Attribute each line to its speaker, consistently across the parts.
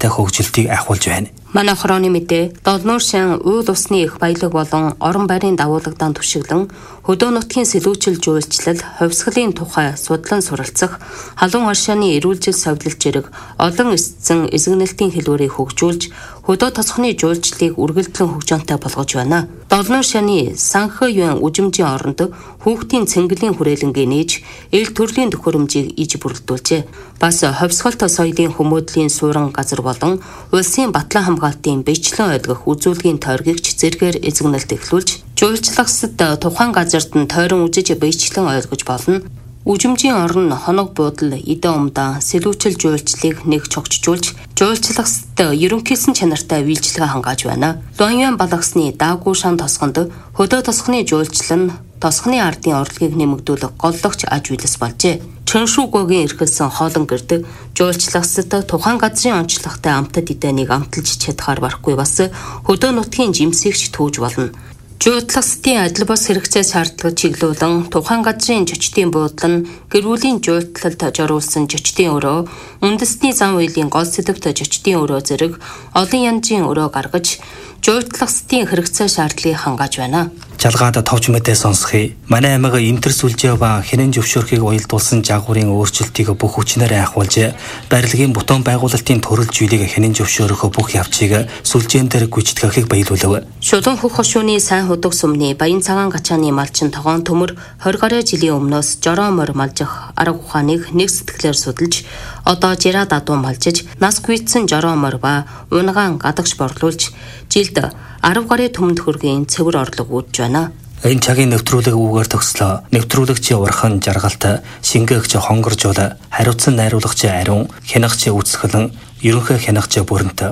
Speaker 1: сайтай хөгжилтийг ахиулж байна.
Speaker 2: Манай хорооны мэдээ Долнуур шин уул усны их баялаг болон орон байрын дагуулгадан түшиглэн хөдөө нутгийн сэлүүчил жуулчлал, хувьсгалын тухай судлан суралцах, халуун оршааны эрүүл жил совлол зэрэг олон эсцэн эзэгнэлтийн хэлбэрийг хөгжүүлж, хөдөө тосхны жуулчлалыг үргэлжлэн хөгжөөнтэй болгож байна. Долнуур шины Санхаюн үжимжийн оронд хүүхдийн цэнгэлийн хүрээлэнгээ нээж, эл төрлийн төхөөрөмжийг иж бүрэлдүүлжээ. Бас хувьсгалт соёлын хүмүүдлийн суурин газар болон улсын батлан хамгаалтын бичлэн ойлгох үзүүлгийн тойргигч зэргээр эзэгнэлт эхлүүлж, жуулчлагсад тухайн газарт нь тойрон үжиж бичлэн ойлгож болно. Үжимжийн орон хоног буудал эдэн умдаа сэлүүчил жуулчлалыг нэг чогчжуулж, жуулчлагсад ерөнхийсэн чанартай үйлчлэгээ хангааж байна. Луаньян балагсны даагүй шан тосгонд хөдөө тосхны жуулчлал нь тосхны ардын орлогыг нэмэгдүүлэх голлогч аж үйлс болжээ. Чөншүүгөөгийн эрхэлсэн хоолон гэрд жуулчлагсад тухайн газрын онцлогтой амтад эдэнийг амталж чадхаар барахгүй бас хөдөө нутгийн жимсэгч түүж болно. Жуулчлагсдын ажил бос хэрэгцээ шаардлагыг чиглүүлэн тухайн газрын жочдын буудлал нь гэрүүлийн жуулчлалд зориулсан жочдын өрөө, үндэсний зам үеийн гол сэдвт жочдын өрөө зэрэг олон янзын өрөө гаргаж жуулчлагсдын хэрэгцээ шаардлагыг хангааж байна.
Speaker 1: Жалгаад товч мэдээ сонсхий. Манай аймаг эмтэр сүлжээ ба хинэн зөвшөөрөхийг уялдуулсан жаагуурын өөрчлөлтийг бүх хүчнээр ахиулж, барилгын бутон байгуулалтын төрөл зүйлийг хинэн зөвшөөрөх бүх явцыг сүлжээн дээр гүйцэтгэхийг баялуулав.
Speaker 2: Шулуун хөх хошууны сайн худаг сумны Баян цагаан гачааны малчин тогоон төмөр 20 гаруй жилийн өмнөөс жороо морь малжих арга ухааныг нэг сэтгэлээр судалж, одоо жираа дадуу малжиж, нас гүйцсэн жороо морь ба унагаан гадагш борлуулж, жилд 10 гаруй төмөнд хөргийн цэвэр орлого үүсэж байна.
Speaker 1: Энэ цагийн нэвтрүүлэг үгээр төгслөө. Нэвтрүүлэгчийн урхан жаргалт, шингээгч хонгоржуул, хариуцсан найруулагч ариун, хянагч үсгэлэн, ерөнхий хянагч бүрэнт.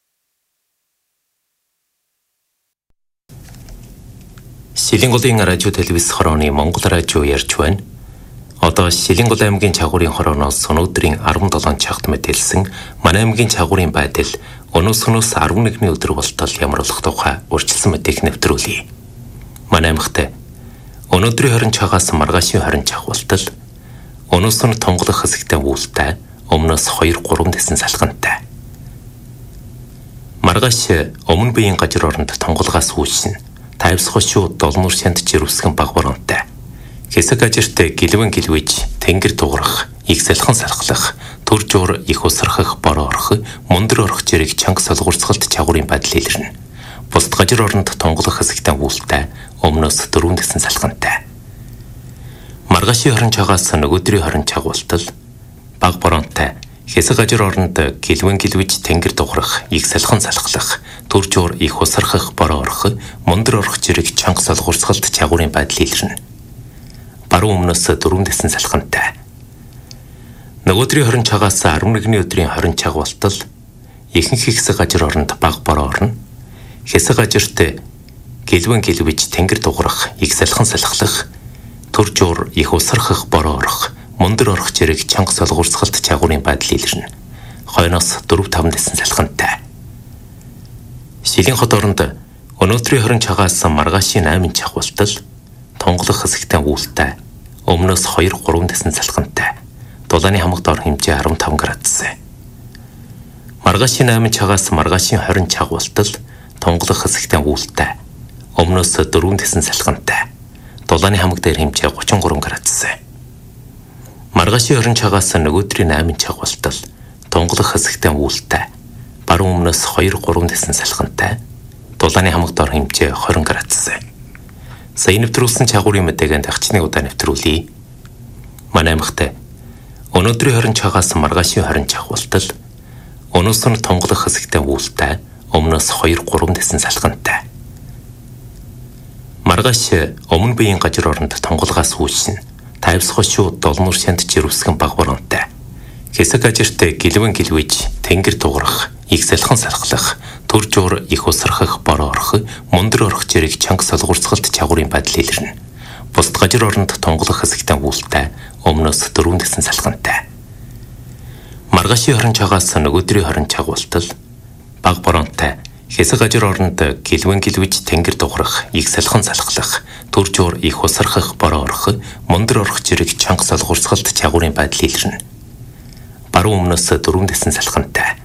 Speaker 3: Шилэнгулын радио телевиз хорооны Монгол радио ярьж байна. Одоо Шилэнгул аймгийн чагуурын хорооноос өнөөдрийн 17 цагт мэдээлсэн манай аймгийн чагуурын байдал өнөөс 11-ний өдөр болтол ямар болох тухай урьдчилсан мэдээг нэвтрүүлье. Манай аймагт өнөөдрийн 20 цагаас маргаашийн 20 цаг болтол өнөөс нь тунгалах хэсэгтээ үүлтэй өмнөөс 2-3 дэсэн салхантай. Маргааш өмнө биеийн гажир оронд тунгалгаас үүснэ. Тайвсгошуу Долнуур шанд жирвсгэн багбаронтай. Хэсэг ажирт гэлвэн гэлвэж тэнгэр дуурах, их салхан салхлах, төр жуур их усрахах бороо орох, мундар орох зэрэг чанга солгурцгалт чагуурын байдал илэрнэ. Бусд гажир оронд тунгалах хэсэгтээ үүлтэй өмнөөс 4 дэсэн салхантай. Маргаашийн 20 цагаас нөгөөдрийн 20 цаг болтол баг боронтой хэсэг гажир оронд гэлвэн гэлвэж тэнгэр дуурах, их салхан салхлах, төр жуур их усрахах бороо орох, мундар орох зэрэг чанга солгурцгалт чагуурын байдал илэрнэ. Баруун өмнөөс 4 дэсэн салхантай. Нөгөөдрийн 20 цагаас 11-ний өдрийн 20 цаг болтол ихэнх хэсэг гажир оронд баг бороо орно. Хэсэг гажирт гэлвэн гэлвэж тэнгэр дуурах, их салхан салхлах, төр жуур их усрахах бороо орох, мундар орох зэрэг чанга солгурцгалт чагуурын байдал илэрнэ. Хойноос 4-5 дэсэн салхантай. Шилэн хот оронд өнөөдрийн 20 цагаас маргаашийн 8 цаг болтол тунгалах хэсэгтээ үүлтэй өмнөөс 2-3 дэсэн салхантай. Дулааны хамаг дор хэмжээ 15 градус. Маргаашийн 8 цагаас маргаашийн 20 цаг болтол тунгалах хэсэгтээ үүлтэй өмнөөс 4 дэсэн салхантай. Дулааны хамаг дээр хэмжээ 33 градус. Маргаашийн 20 цагаас нөгөөдрийн 8 цаг болтол тунгалах хэсэгтээ үүлтэй баруун өмнөөс 2-3 дэсэн салхантай. Дулааны хамаг дор хэмжээ 20 градус. Сая нэвтрүүлсэн чагуурын мэдээгээ дахчныг удаа нэвтрүүлье. Манай аймагт өнөөдрийн 20 цагаас маргаашийн 20 цаг болтол өнөөс нь тунгалах хэсэгтээ үүлтэй өмнөөс 2-3 дэсэн салхантай. Маргааш өмнө биеийн гажир оронд тунгалгаас үүснэ. Тайвсгошуу Долнуур шанд жирвсгэн багбаронтай. Хэсэг ажирт гэлвэн гэлвэж тэнгэр дуурах, их салхан салхлах, төр жуур их усрахах бороо орох, мундар орох зэрэг чанга солгурцгалт чагуурын байдал илэрнэ. Бусд гажир оронд тунгалах хэсэгтээ үүлтэй өмнөөс 4 дэсэн салхантай. Маргаашийн 20 цагаас нөгөөдрийн 20 цаг болтол баг боронтой хэсэг гажир оронд гэлвэн гэлвэж тэнгэр дуурах, их салхан салхлах, төр жуур их усрахах бороо орох, мундар орох зэрэг чанга солгурцгалт чагуурын байдал илэрнэ. Баруун өмнөөс 4 дэсэн салхантай.